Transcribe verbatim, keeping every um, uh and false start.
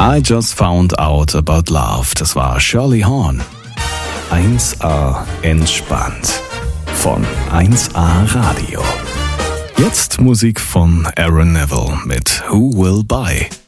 I Just Found Out About Love. Das war Shirley Horn. eins A entspannt. Von eins A Radio. Jetzt Musik von Aaron Neville mit Who Will Buy.